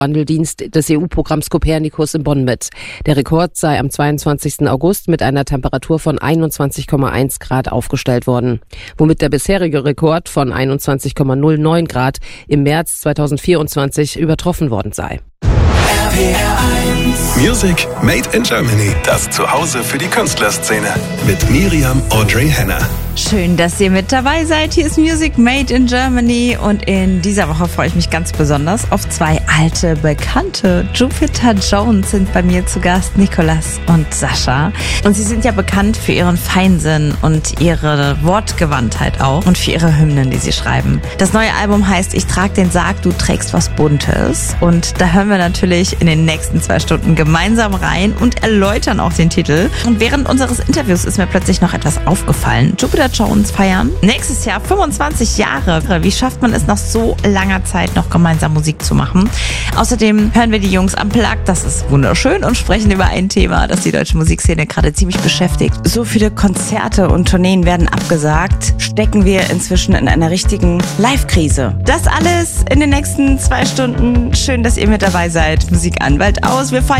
Wandeldienst des EU-Programms Copernicus in Bonn mit. Der Rekord sei am 22. August mit einer Temperatur von 21,1 Grad aufgestellt worden, womit der bisherige Rekord von 21,09 Grad im März 2024 übertroffen worden sei. Music Made in Germany. Das Zuhause für die Künstlerszene. Mit Miriam Audrey Henner. Schön, dass ihr mit dabei seid. Hier ist Music Made in Germany und in dieser Woche freue ich mich ganz besonders auf zwei alte Bekannte. Jupiter Jones sind bei mir zu Gast, Nicolas und Sascha. Und sie sind ja bekannt für ihren Feinsinn und ihre Wortgewandtheit auch und für ihre Hymnen, die sie schreiben. Das neue Album heißt Ich trag den Sarg, du trägst was Buntes. Und da hören wir natürlich in den nächsten 2 Stunden gemeinsam rein und erläutern auch den Titel. Und während unseres Interviews ist mir plötzlich noch etwas aufgefallen. Jupiter Jones feiern nächstes Jahr 25 Jahre. Wie schafft man es nach so langer Zeit noch gemeinsam Musik zu machen? Außerdem hören wir die Jungs unplugged, das ist wunderschön, und sprechen über ein Thema, das die deutsche Musikszene gerade ziemlich beschäftigt. So viele Konzerte und Tourneen werden abgesagt, stecken wir inzwischen in einer richtigen Live-Krise. Das alles in den nächsten 2 Stunden. Schön, dass ihr mit dabei seid. Musik an, bald aus. Wir feiern